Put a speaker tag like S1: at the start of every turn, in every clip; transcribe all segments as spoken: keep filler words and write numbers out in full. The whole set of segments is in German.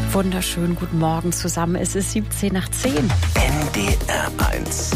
S1: Wunderschönen guten Morgen zusammen. Es ist siebzehn nach zehn.
S2: N D R eins.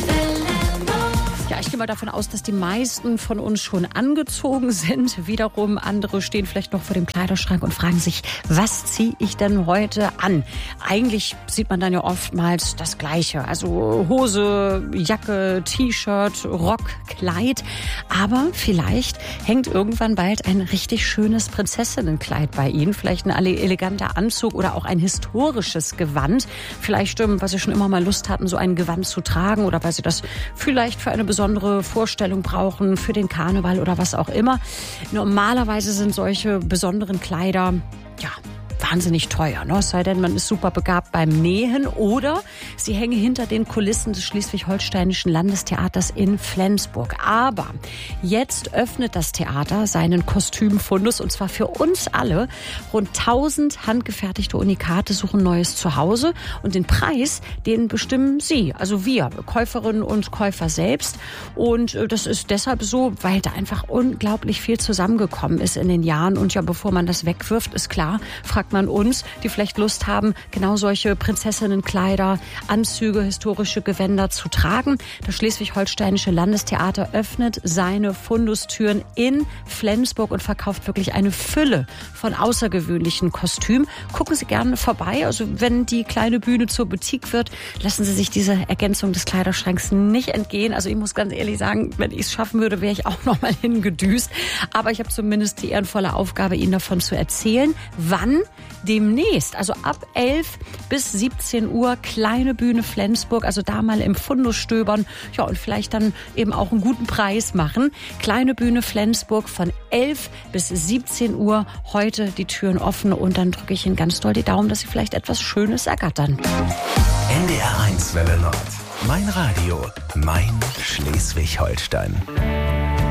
S1: Ja, ich gehe mal davon aus, dass die meisten von uns schon angezogen sind. Wiederum andere stehen vielleicht noch vor dem Kleiderschrank und fragen sich, was ziehe ich denn heute an? Eigentlich sieht man dann ja oftmals das Gleiche. Also Hose, Jacke, T-Shirt, Rock, Kleid. Aber vielleicht hängt irgendwann bald ein richtig schönes Prinzessinnenkleid bei Ihnen. Vielleicht ein eleganter Anzug oder auch ein historisches Gewand. Vielleicht, weil Sie schon immer mal Lust hatten, so ein Gewand zu tragen oder weil Sie das vielleicht für eine besondere Vorstellung brauchen, für den Karneval oder was auch immer. Normalerweise sind solche besonderen Kleider, ja, wahnsinnig teuer, ne? Es sei denn, man ist super begabt beim Nähen oder sie hängen hinter den Kulissen des Schleswig-Holsteinischen Landestheaters in Flensburg. Aber jetzt öffnet das Theater seinen Kostümfundus und zwar für uns alle. Rund tausend handgefertigte Unikate suchen neues Zuhause und den Preis, den bestimmen Sie, also wir, Käuferinnen und Käufer selbst. Und das ist deshalb so, weil da einfach unglaublich viel zusammengekommen ist in den Jahren. Und ja, bevor man das wegwirft, ist klar, fragt man uns, die vielleicht Lust haben, genau solche Prinzessinnenkleider, Anzüge, historische Gewänder zu tragen. Das Schleswig-Holsteinische Landestheater öffnet seine Fundustüren in Flensburg und verkauft wirklich eine Fülle von außergewöhnlichen Kostümen. Gucken Sie gerne vorbei. Also wenn die kleine Bühne zur Boutique wird, lassen Sie sich diese Ergänzung des Kleiderschranks nicht entgehen. Also ich muss ganz ehrlich sagen, wenn ich es schaffen würde, wäre ich auch noch mal hingedüst. Aber ich habe zumindest die ehrenvolle Aufgabe, Ihnen davon zu erzählen, wann demnächst, also ab elf bis siebzehn Uhr, kleine Bühne Flensburg, also da mal im Fundus stöbern, ja, und vielleicht dann eben auch einen guten Preis machen. Kleine Bühne Flensburg von elf bis siebzehn Uhr, heute die Türen offen und dann drücke ich Ihnen ganz doll die Daumen, dass Sie vielleicht etwas Schönes ergattern.
S2: N D R eins Welle Nord. Mein Radio, mein Schleswig-Holstein.